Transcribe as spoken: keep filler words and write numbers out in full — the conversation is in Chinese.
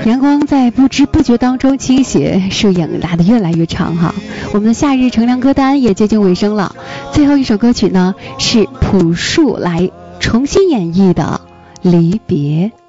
阳光在不知不觉当中倾斜，树影拉得越来越长哈。我们的夏日乘凉歌单也接近尾声了，最后一首歌曲呢是朴树来重新演绎的《离别》。